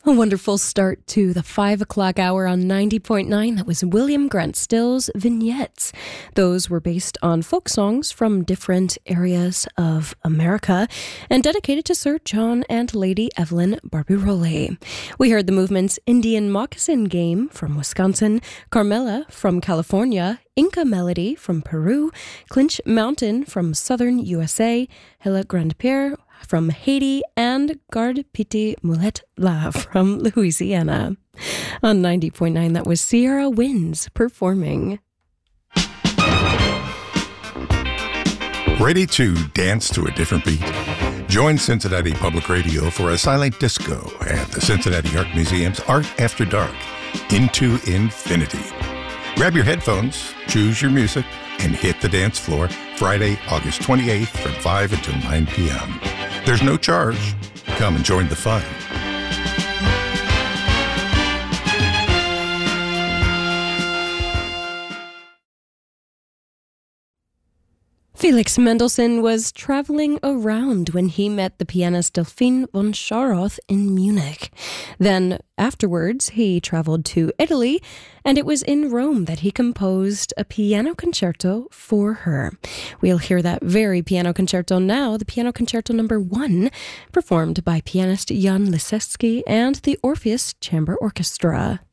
A wonderful start to the 5 o'clock hour on 90.9. That was William Grant Still's Vignettes. Those were based on folk songs from different areas of America and dedicated to Sir John and Lady Evelyn Barbirolli. We heard the movement's Indian Moccasin Game from Wisconsin, Carmela from California, Inca Melody from Peru, Clinch Mountain from southern USA, Hela Grandpierre from Haiti, and Garde Piti Mulet La from Louisiana. On 90.9, that was Sierra Winds performing. Ready to dance to a different beat? Join Cincinnati Public Radio for a silent disco at the Cincinnati Art Museum's Art After Dark, Into Infinity. Grab your headphones, choose your music, and hit the dance floor Friday, August 28th from 5 until 9 p.m. There's no charge. Come and join the fun. Felix Mendelssohn was traveling around when he met the pianist Delphine von Scharoth in Munich. Then, afterwards, he traveled to Italy, and it was in Rome that he composed a piano concerto for her. We'll hear that very piano concerto now, the Piano Concerto No. 1, performed by pianist Jan Lisecki and the Orpheus Chamber Orchestra.